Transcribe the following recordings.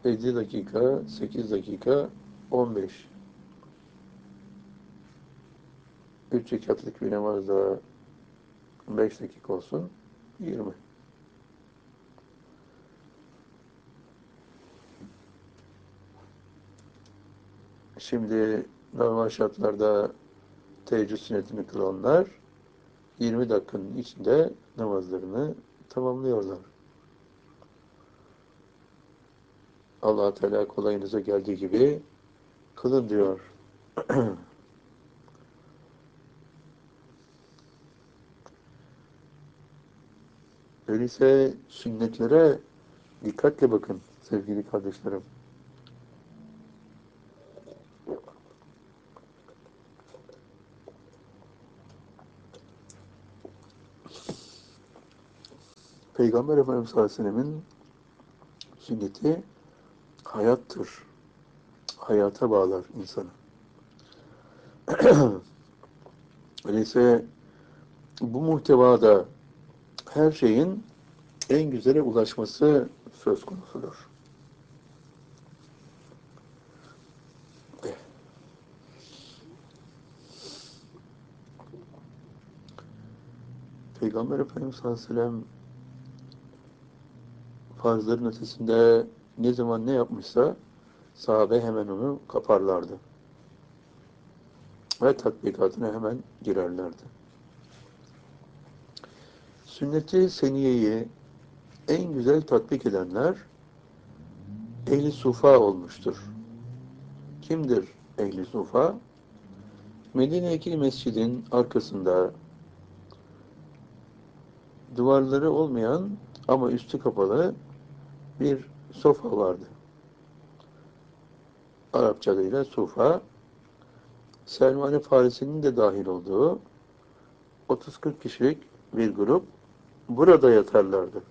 7 dakika, 8 dakika, 15. 3 rekatlık bir namazda 5 dakika olsun, 20. Şimdi normal şartlarda teheccüd sünnetini kılanlar 20 dakikanın içinde namazlarını tamamlıyorlar. Allah Teala kolayınıza geldiği gibi kılın diyor. Öyleyse sünnetlere dikkatle bakın sevgili kardeşlerim. Peygamber Efendimiz sallallahu aleyhi ve sellemin sünneti hayattır. Hayata bağlar insanı. Öyleyse bu muhtevada her şeyin en güzele ulaşması söz konusudur. Peygamber Efendimiz sallallahu aleyhi ve sellem farzların ötesinde ne zaman ne yapmışsa sahabe hemen onu kaparlardı. Ve tatbikatına hemen girerlerdi. Sünnet-i seniyeyi en güzel tatbik edenler ehli sufa olmuştur. Kimdir ehli sufa? Medine'deki mescidin arkasında duvarları olmayan ama üstü kapalı bir sofa vardı. Arapça adıyla sufa. Selman-ı Farisi'nin de dahil olduğu 30-40 kişilik bir grup burada yatarlardı.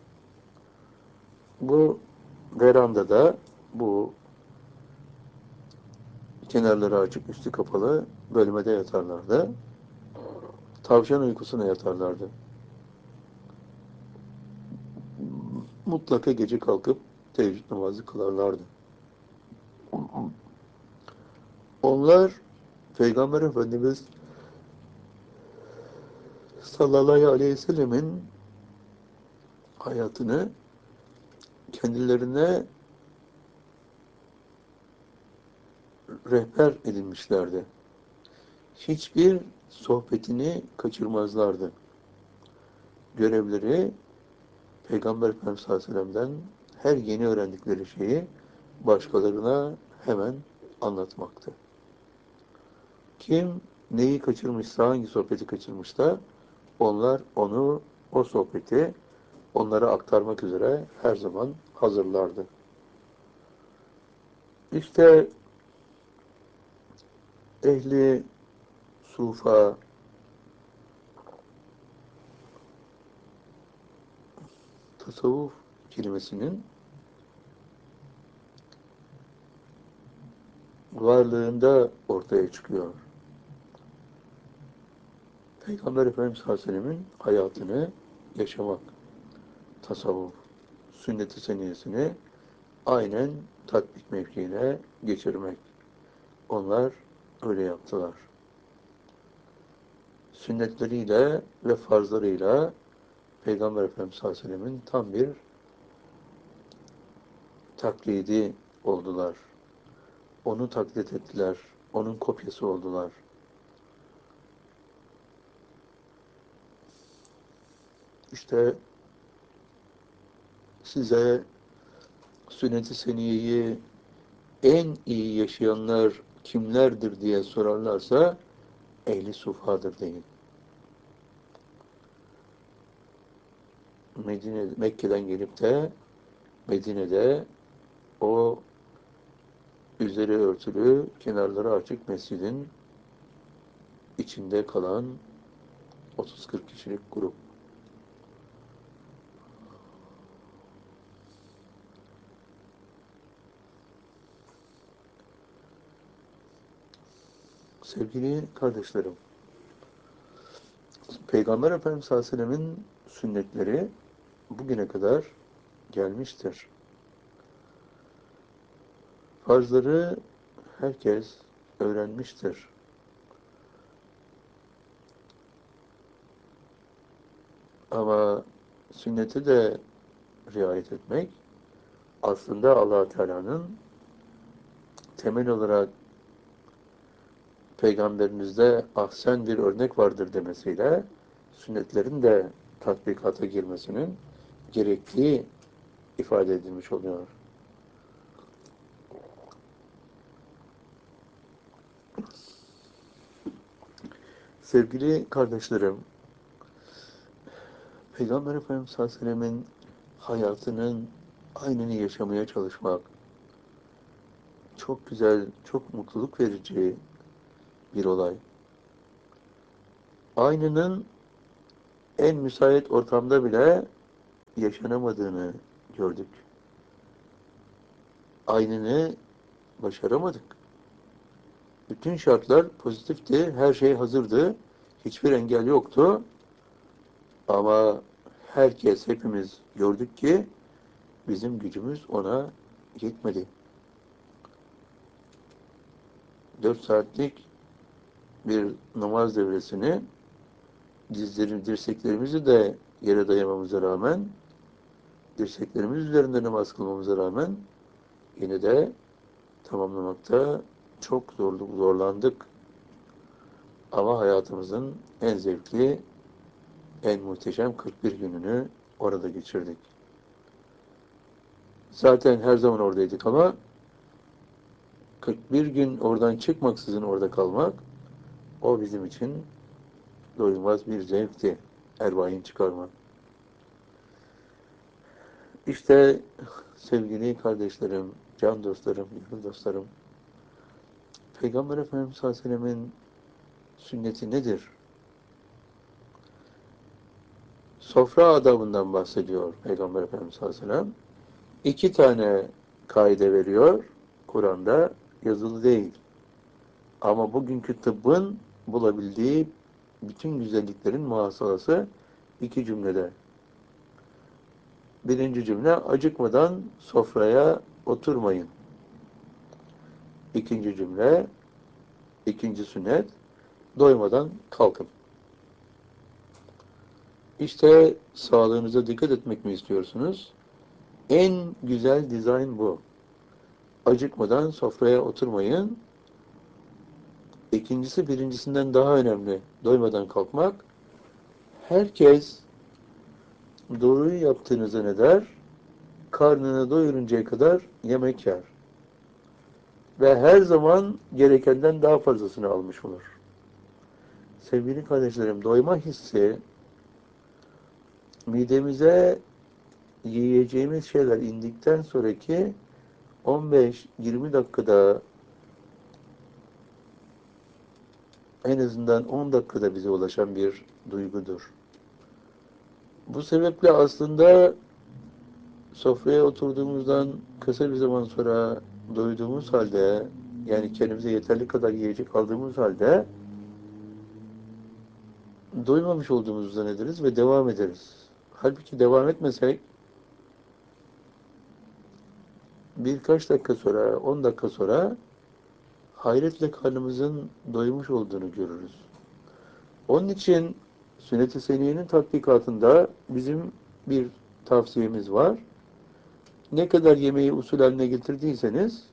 Bu verandada, bu kenarları açık, üstü kapalı bölmede yatarlardı. Tavşan uykusuna yatarlardı. Mutlaka gece kalkıp teheccüd namazı kılarlardı. Onlar Peygamber Efendimiz sallallahu aleyhi ve sellemin hayatını kendilerine rehber edinmişlerdi. Hiçbir sohbetini kaçırmazlardı. Görevleri Peygamber Efendimiz sallallahu aleyhi ve sellem'den her yeni öğrendikleri şeyi başkalarına hemen anlatmaktı. Kim neyi kaçırmışsa, hangi sohbeti kaçırmışsa onlar onu, o sohbeti onlara aktarmak üzere her zaman hazırlardı. İşte ehli sufa, tasavvuf kelimesinin varlığında ortaya çıkıyor. Peygamber Efendimiz sallallahu aleyhi ve sellem'in hayatını yaşamak, tasavvuf, sünnet-i seniyesini aynen tatbik mevkiine geçirmek. Onlar öyle yaptılar. Sünnetleriyle ve farzlarıyla Peygamber Efendimiz sallallahu aleyhi ve sellem'in tam bir taklidi oldular. Onu taklit ettiler. Onun kopyası oldular. İşte size sünnet-i seniyeyi en iyi yaşayanlar kimlerdir diye sorarlarsa ehli sufadır deyin. Mekke'den gelip de Medine'de o üzeri örtülü, kenarları açık mescidin içinde kalan 30-40 kişilik grup. Sevgili kardeşlerim, Peygamber Efendimiz sallallahu aleyhi ve sellem'in sünnetleri bugüne kadar gelmiştir. Farzları herkes öğrenmiştir. Ama sünnete de riayet etmek aslında Allah Teala'nın temel olarak peygamberinizde ahsen bir örnek vardır demesiyle sünnetlerin de tatbikata girmesinin gerektiği ifade edilmiş oluyor. Sevgili kardeşlerim, Peygamber Efendimiz sallallahu aleyhi ve sellemin hayatının aynını yaşamaya çalışmak çok güzel, çok mutluluk verici bir olay. Aynının en müsait ortamda bile yaşanamadığını gördük. Aynını başaramadık. Bütün şartlar pozitifti, her şey hazırdı, hiçbir engel yoktu. Ama herkes, hepimiz gördük ki bizim gücümüz ona yetmedi. 4 saatlik bir namaz devresini dirseklerimizi de yere dayamamıza rağmen, dirseklerimiz üzerinde namaz kılmamıza rağmen yine de tamamlamakta çok zorlandık. Ama hayatımızın en zevkli, en muhteşem 41 gününü orada geçirdik. Zaten her zaman oradaydık ama 41 gün oradan çıkmaksızın orada kalmak, o bizim için doyulmaz bir zevkti. Ervain çıkarmak. İşte sevgili kardeşlerim, can dostlarım, yakın dostlarım, Peygamber Efendimiz sallallahu aleyhi ve sellemin sünneti nedir? Sofra adabından bahsediyor Peygamber Efendimiz sallallahu aleyhi ve sellem. 2 tane kaide veriyor. Kur'an'da yazılı değil. Ama bugünkü tıbbın bulabildiği bütün güzelliklerin muhasarası 2 cümlede. Birinci cümle, acıkmadan sofraya oturmayın. İkinci cümle, ikinci sünnet, doymadan kalkın. İşte sağlığınıza dikkat etmek mi istiyorsunuz? En güzel dizayn bu. Acıkmadan sofraya oturmayın. İkincisi birincisinden daha önemli. Doymadan kalkmak. Herkes doğruyu yaptığını zanneder, karnını doyuruncaya kadar yemek yer. Ve her zaman gerekenden daha fazlasını almış olur. Sevgili kardeşlerim, doyma hissi midemize yiyeceğimiz şeyler indikten sonraki 15-20 dakikada, en azından 10 dakikada bize ulaşan bir duygudur. Bu sebeple aslında sofraya oturduğumuzdan kısa bir zaman sonra doyduğumuz halde, yani kendimize yeterli kadar yiyecek aldığımız halde doymamış olduğumuzu zannederiz ve devam ederiz. Halbuki devam etmesek birkaç dakika sonra, 10 dakika sonra hayretle karnımızın doymuş olduğunu görürüz. Onun için Sünnet-i Seniyye'nin tatbikatında bizim bir tavsiyemiz var. Ne kadar yemeği usul haline getirdiyseniz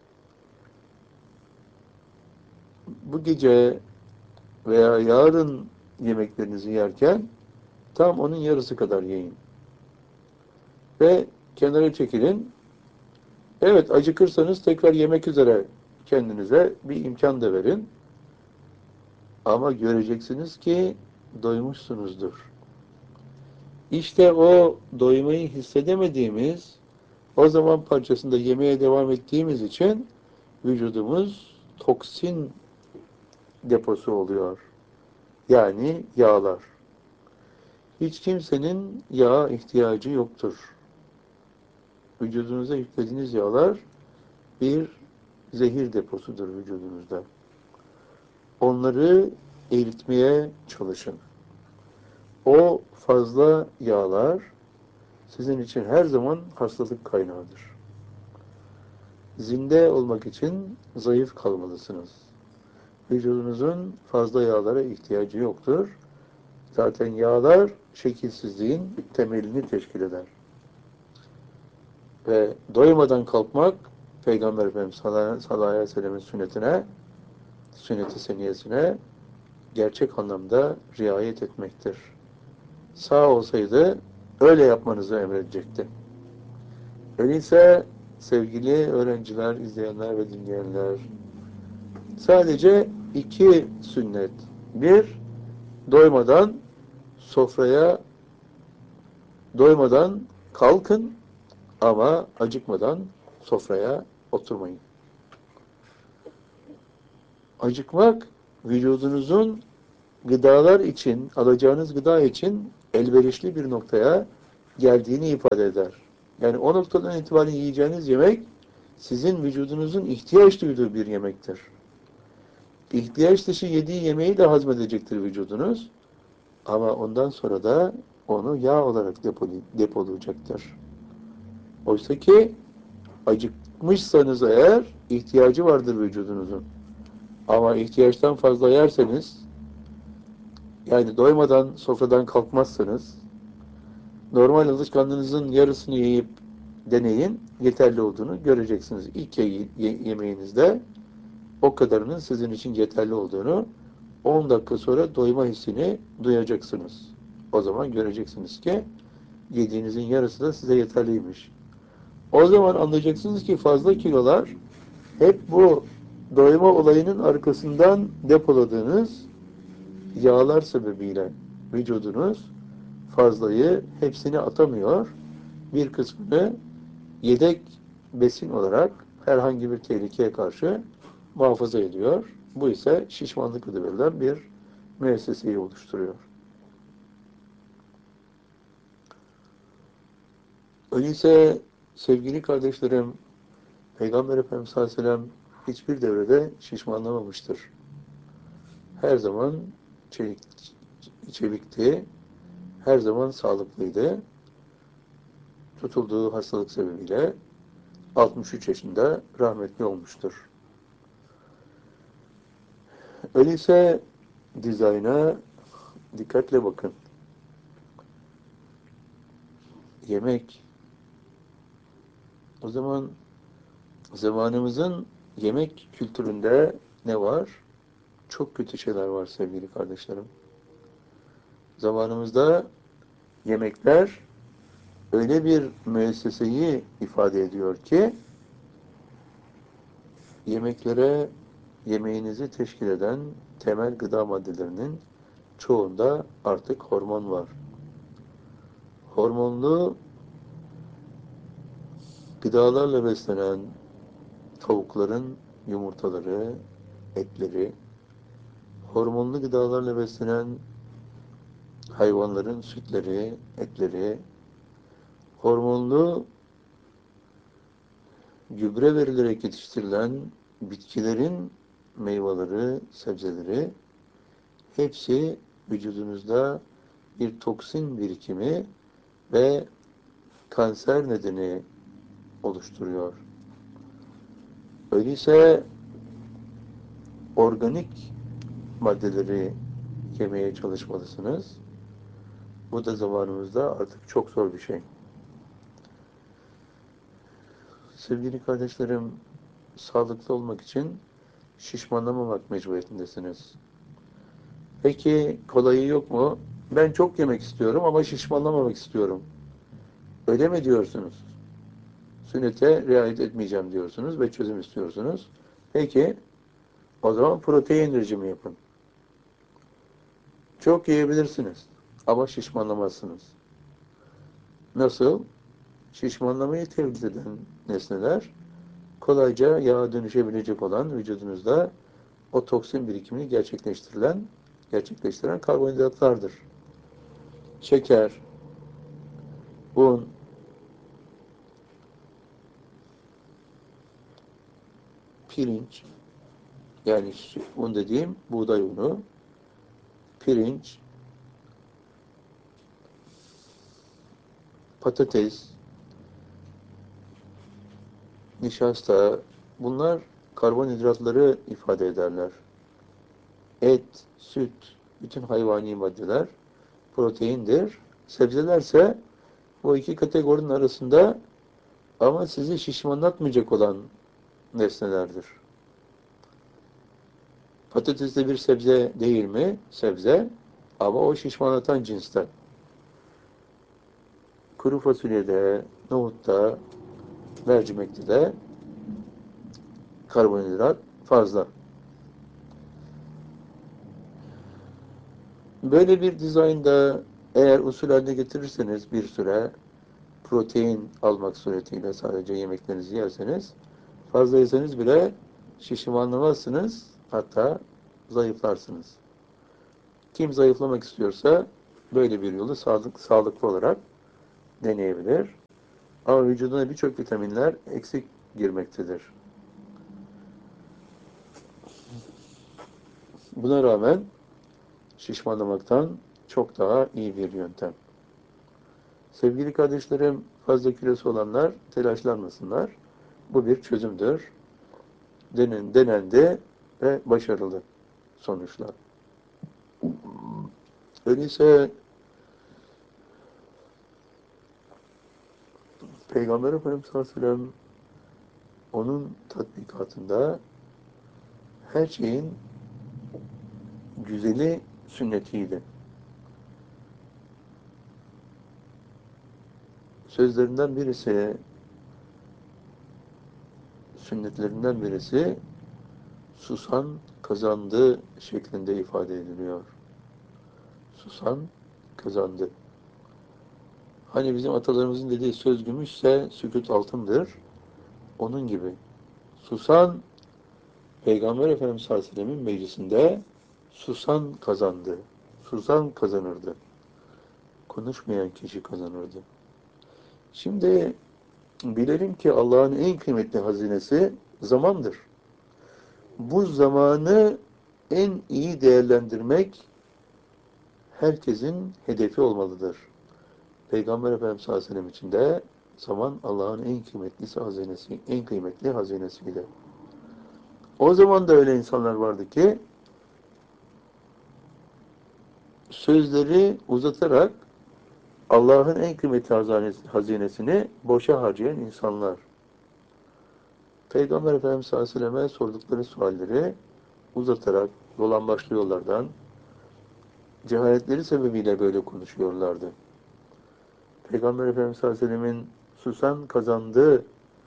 bu gece veya yarın yemeklerinizi yerken tam onun yarısı kadar yiyin. Ve kenara çekilin. Evet, acıkırsanız tekrar yemek üzere kendinize bir imkan da verin. Ama göreceksiniz ki doymuşsunuzdur. İşte o doymayı hissedemediğimiz o zaman parçasında yemeye devam ettiğimiz için vücudumuz toksin deposu oluyor. Yani yağlar. Hiç kimsenin yağa ihtiyacı yoktur. Vücudunuza yüklediğiniz yağlar bir zehir deposudur vücudunuzda. Onları eritmeye çalışın. O fazla yağlar sizin için her zaman hastalık kaynağıdır. zinde olmak için zayıf kalmalısınız. Vücudunuzun fazla yağlara ihtiyacı yoktur. Zaten yağlar şekilsizliğin temelini teşkil eder. Ve doymadan kalkmak, Peygamber Efendimiz sallallahu aleyhi ve sellem'in sünnet-i seniyesine gerçek anlamda riayet etmektir. Sağ olsaydı öyle yapmanızı emredecekti. Öyleyse sevgili öğrenciler, izleyenler ve dinleyenler, sadece iki sünnet. Bir, doymadan sofraya doymadan kalkın ama acıkmadan sofraya oturmayın. Acıkmak, vücudunuzun gıdalar için, alacağınız gıda için elverişli bir noktaya geldiğini ifade eder. Yani o noktadan itibaren yiyeceğiniz yemek, sizin vücudunuzun ihtiyaç duyduğu bir yemektir. İhtiyaç dışı yediği yemeği de hazmedecektir vücudunuz. Ama ondan sonra da onu yağ olarak depolayacaktır. Oysa ki acıkmışsanız eğer ihtiyacı vardır vücudunuzun. Ama ihtiyaçtan fazla yerseniz, yani doymadan sofradan kalkmazsanız, normal alışkanlığınızın yarısını yiyip deneyin, yeterli olduğunu göreceksiniz. İlk yemeğinizde o kadarının sizin için yeterli olduğunu, 10 dakika sonra doyma hissini duyacaksınız. O zaman göreceksiniz ki yediğinizin yarısı da size yeterliymiş. O zaman anlayacaksınız ki fazla kilolar hep bu doyma olayının arkasından depoladığınız yağlar sebebiyle vücudunuz fazlayı hepsini atamıyor. Bir kısmını yedek besin olarak herhangi bir tehlikeye karşı muhafaza ediyor. Bu ise şişmanlık adı verilen bir müesseseyi oluşturuyor. Öyleyse sevgili kardeşlerim, Peygamber Efendimiz sallallahu aleyhi ve sellem hiçbir devrede şişmanlamamıştır. Her zaman çevikti, her zaman sağlıklıydı. Tutulduğu hastalık sebebiyle 63 yaşında rahmetli olmuştur. Öyleyse dizayna dikkatle bakın. Yemek. O zaman zamanımızın yemek kültüründe ne var? Çok kötü şeyler var sevgili kardeşlerim. Zamanımızda yemekler öyle bir müesseseyi ifade ediyor ki yemeklere yemeğinizi teşkil eden temel gıda maddelerinin çoğunda artık hormon var. Hormonlu gıdalarla beslenen tavukların yumurtaları, etleri, hormonlu gıdalarla beslenen hayvanların sütleri, etleri, hormonlu gübre verilerek yetiştirilen bitkilerin meyveleri, sebzeleri hepsi vücudunuzda bir toksin birikimi ve kanser nedeni oluşturuyor. Öyleyse organik maddeleri yemeye çalışmalısınız. Bu da zamanımızda artık çok zor bir şey. Sevgili kardeşlerim, sağlıklı olmak için şişmanlamamak mecburiyetindesiniz. Peki kolayı yok mu? Ben çok yemek istiyorum ama şişmanlamamak istiyorum. Öyle mi diyorsunuz? Sünnete riayet etmeyeceğim diyorsunuz ve çözüm istiyorsunuz. Peki, o zaman protein rejimi yapın. Çok yiyebilirsiniz ama şişmanlamazsınız. Nasıl? Şişmanlamayı tevlid eden nesneler kolayca yağa dönüşebilecek olan vücudunuzda o toksin birikimini gerçekleştiren karbonhidratlardır. Şeker, un, pirinç, yani un dediğim buğday unu, pirinç, patates, nişasta, bunlar karbonhidratları ifade ederler. Et, süt, bütün hayvani maddeler proteindir. Sebzelerse bu iki kategorinin arasında ama sizi şişmanlatmayacak olan nesnelerdir. Patates de bir sebze değil mi? Sebze. Ama o şişmanlatan cinsten. Kuru fasulyede, nohutta, mercimekte de karbonhidrat fazla. Böyle bir dizaynda eğer usul haline getirirseniz bir süre protein almak suretiyle sadece yemeklerinizi yerseniz fazla yeseniz bile şişmanlamazsınız, hatta zayıflarsınız. Kim zayıflamak istiyorsa böyle bir yolu sağlıklı olarak deneyebilir. Ama vücuduna birçok vitaminler eksik girmektedir. Buna rağmen şişmanlamaktan çok daha iyi bir yöntem. Sevgili kardeşlerim, fazla kilosu olanlar telaşlanmasınlar. Bu bir çözümdür. Denendi ve başarılı sonuçlar. Öyleyse Peygamber Efendimiz sallallahu aleyhi ve sellem onun tatbikatında her şeyin güzeli sünnetiydi. Sözlerinden birisi, sünnetlerinden birisi susan kazandı şeklinde ifade ediliyor. Susan kazandı. Hani bizim atalarımızın dediği söz gümüşse sükût altındır. Onun gibi. Susan Peygamber Efendimiz sallallahu aleyhi ve sellem'in meclisinde susan kazandı. Susan kazanırdı. Konuşmayan kişi kazanırdı. Şimdi bilelim ki Allah'ın en kıymetli hazinesi zamandır. Bu zamanı en iyi değerlendirmek herkesin hedefi olmalıdır. Peygamber Efendimiz sallallahu aleyhi ve sellem için de zaman Allah'ın en kıymetli hazinesi, en kıymetli hazinesiydi. O zaman da öyle insanlar vardı ki sözleri uzatarak Allah'ın en kıymetli hazinesini boşa harcayan insanlar. Peygamber Efendimiz sallallahu aleyhi ve sellem'e sordukları sualleri uzatarak dolambaçlı yollardan cehaletleri sebebiyle böyle konuşuyorlardı. Peygamber Efendimiz sallallahu aleyhi ve sellem'in susan kazandığı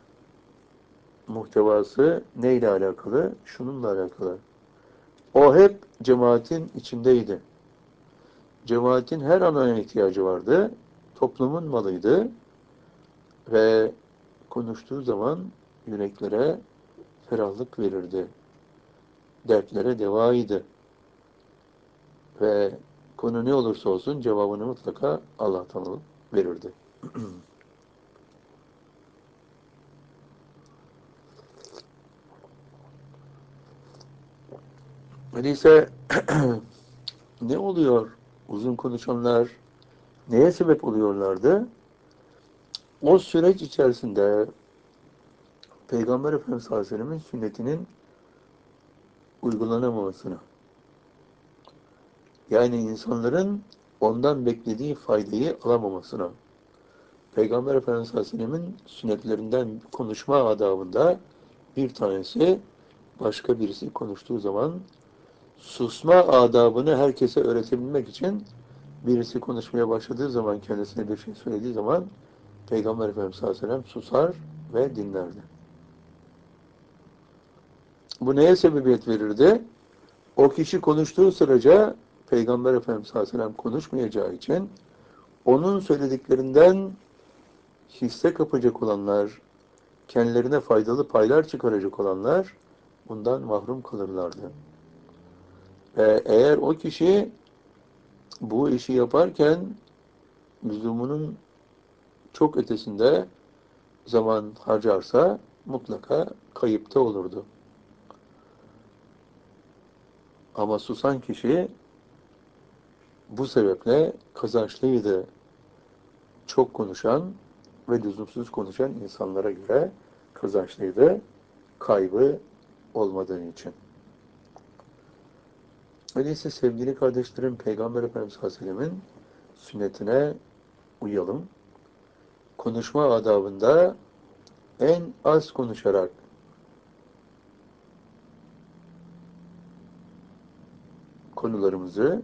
muhtevası neyle alakalı? Şununla alakalı. O hep cemaatin içindeydi. Cemaatin her anına ihtiyacı vardı. Toplumun malıydı ve konuştuğu zaman yüreklere ferahlık verirdi. Dertlere devaydı. Ve konu ne olursa olsun cevabını mutlaka Allah'tan alıp verirdi. Öyleyse ne oluyor? Uzun konuşanlar neye sebep oluyorlardı? O süreç içerisinde Peygamber Efendimiz sallallahu aleyhi ve sellem'in sünnetinin uygulanamamasına, yani insanların ondan beklediği faydayı alamamasına, Peygamber Efendimiz sallallahu aleyhi ve sellem'in sünnetlerinden konuşma adabında bir tanesi başka birisi konuştuğu zaman susma adabını herkese öğretebilmek için birisi konuşmaya başladığı zaman, kendisine bir şey söylediği zaman Peygamber Efendimiz sallallahu aleyhi ve sellem susar ve dinlerdi. Bu neye sebebiyet verirdi? O kişi konuştuğu sırada Peygamber Efendimiz sallallahu aleyhi ve sellem konuşmayacağı için onun söylediklerinden hisse kapacak olanlar, kendilerine faydalı paylar çıkaracak olanlar bundan mahrum kalırlardı. Ve eğer o kişi bu işi yaparken lüzumunun çok ötesinde zaman harcarsa mutlaka kayıpta olurdu. Ama susan kişi bu sebeple kazançlıydı. Çok konuşan ve lüzumsuz konuşan insanlara göre kazançlıydı, kaybı olmadığı için. Öyleyse sevgili kardeşlerim, Peygamber Efendimiz Aleyhisselam'ın sünnetine uyalım. Konuşma adabında en az konuşarak konularımızı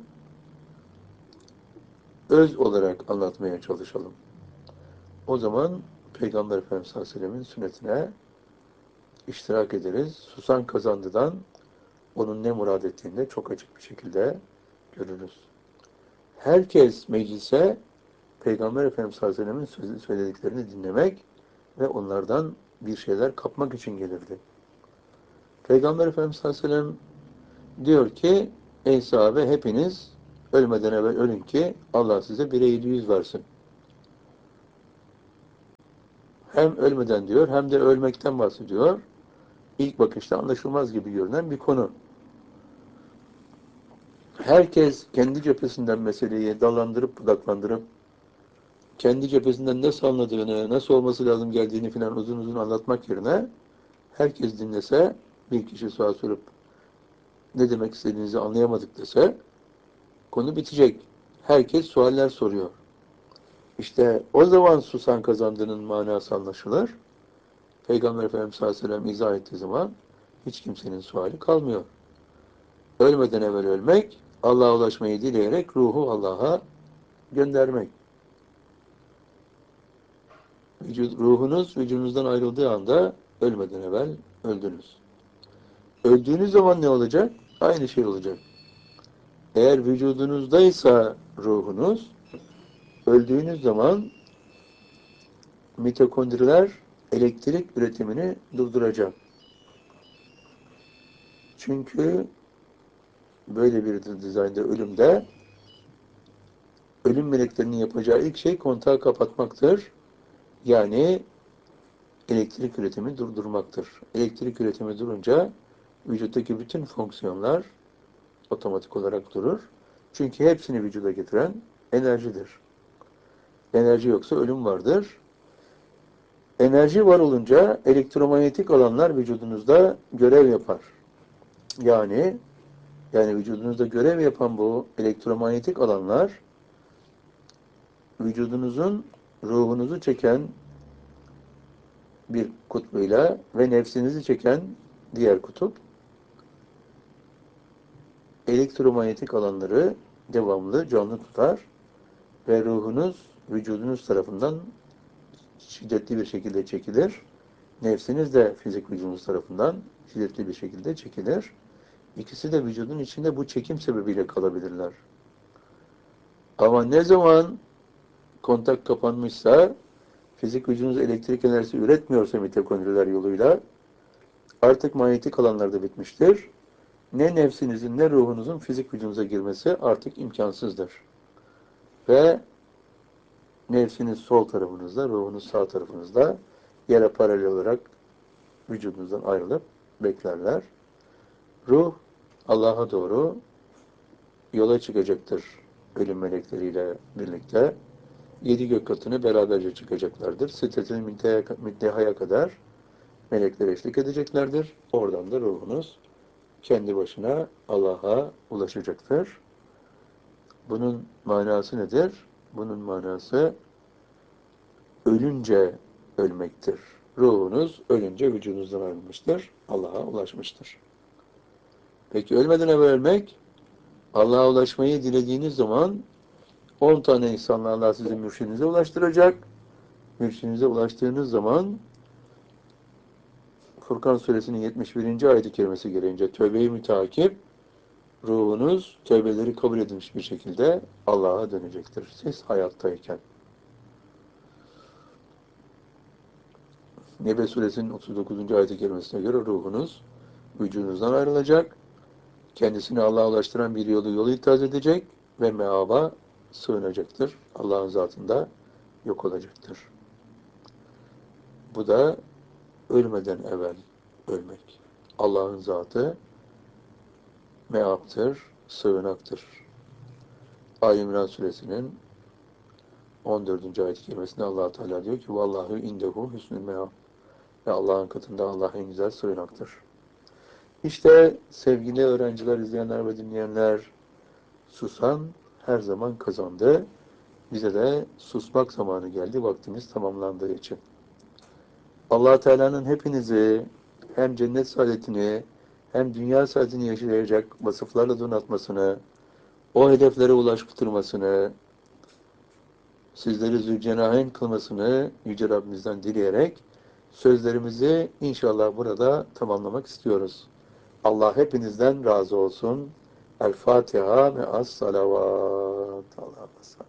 öz olarak anlatmaya çalışalım. O zaman Peygamber Efendimiz Aleyhisselam'ın sünnetine iştirak ederiz. Susan kazandıdan onun ne murad ettiğini de çok açık bir şekilde görürüz. Herkes meclise Peygamber Efendimiz Aleyhisselam'ın söylediklerini dinlemek ve onlardan bir şeyler kapmak için gelirdi. Peygamber Efendimiz Aleyhisselam diyor ki, ey sahabe, hepiniz ölmeden evvel ölün ki Allah size 1'e 700 versin. Hem ölmeden diyor hem de ölmekten bahsediyor. İlk bakışta anlaşılmaz gibi görünen bir konu. Herkes kendi cephesinden meseleyi dallandırıp budaklandırıp kendi cephesinden nasıl anladığını, nasıl olması lazım geldiğini filan uzun uzun anlatmak yerine herkes dinlese, bir kişi sağa sorup ne demek istediğinizi anlayamadık dese konu bitecek. Herkes sualler soruyor. İşte o zaman susan kazandığının manası anlaşılır. Peygamber Efendimiz sallallahu aleyhi ve sellem izah ettiği zaman hiç kimsenin suali kalmıyor. Ölmeden evvel ölmek, Allah'a ulaşmayı dileyerek ruhu Allah'a göndermek. Ruhunuz vücudunuzdan ayrıldığı anda ölmeden evvel öldünüz. Öldüğünüz zaman ne olacak? Aynı şey olacak. Eğer vücudunuzdaysa ruhunuz, öldüğünüz zaman mitokondriler elektrik üretimini durduracak. Çünkü böyle bir dizaynda ölümde ölüm meleklerinin yapacağı ilk şey kontağı kapatmaktır. Yani elektrik üretimi durdurmaktır. Elektrik üretimi durunca vücuttaki bütün fonksiyonlar otomatik olarak durur. Çünkü hepsini vücuda getiren enerjidir. Enerji yoksa ölüm vardır. Enerji var olunca elektromanyetik alanlar vücudunuzda görev yapar. Yani vücudunuzda görev yapan bu elektromanyetik alanlar vücudunuzun ruhunuzu çeken bir kutbuyla ve nefsinizi çeken diğer kutup elektromanyetik alanları devamlı canlı tutar ve ruhunuz vücudunuz tarafından şiddetli bir şekilde çekilir. Nefsiniz de fizik vücudunuz tarafından şiddetli bir şekilde çekilir. İkisi de vücudun içinde bu çekim sebebiyle kalabilirler. Ama ne zaman kontak kapanmışsa, fizik vücudunuz elektrik enerjisi üretmiyorsa mitokondriler yoluyla, artık manyetik alanlar da bitmiştir. Ne nefsinizin ne ruhunuzun fizik vücudunuza girmesi artık imkansızdır. Ve nefsiniz sol tarafınızda, ruhunuz sağ tarafınızda yere paralel olarak vücudunuzdan ayrılıp beklerler. Ruh Allah'a doğru yola çıkacaktır ölüm melekleriyle birlikte. 7 gök katını beraberce çıkacaklardır. Sidretil müntehaya kadar melekler eşlik edeceklerdir. Oradan da ruhunuz kendi başına Allah'a ulaşacaktır. Bunun manası nedir? Bunun manası ölünce ölmektir. Ruhunuz ölünce vücudunuzdan ayrılmıştır. Allah'a ulaşmıştır. Peki ölmeden evvel ölmek? Allah'a ulaşmayı dilediğiniz zaman 10 tane insanla Allah sizi mürşidinize ulaştıracak. Mürşidinize ulaştığınız zaman Furkan suresinin 71. ayet-i kerimesi gereğince tövbe-i müteakip ruhunuz tövbeleri kabul edilmiş bir şekilde Allah'a dönecektir. Siz hayattayken. Nebe suresinin 39. ayet-i kerimesine göre ruhunuz vücudunuzdan ayrılacak. Kendisini Allah'a ulaştıran bir yolu itaat edecek ve meaba sığınacaktır. Allah'ın zatında yok olacaktır. Bu da ölmeden evvel ölmek. Allah'ın zatı meaptır, sığınaktır. Ali İmran suresinin 14. ayet-i kerimesinde Allah Teala diyor ki vallahu indehu husnul meab. ve Allah'ın katında Allah en güzel sığınaktır. İşte sevgili öğrenciler, izleyenler ve dinleyenler, susan her zaman kazandı. Bize de susmak zamanı geldi, vaktimiz tamamlandığı için. Allah Teala'nın hepinizi hem cennet saadetini hem dünya saadetini yaşayacak vasıflarla donatmasını, o hedeflere ulaştırmasını, sizleri zülcenahen kılmasını Yüce Rabbimizden dileyerek sözlerimizi inşallah burada tamamlamak istiyoruz. Allah hepinizden razı olsun. El Fatiha ve as salavat. Allah'a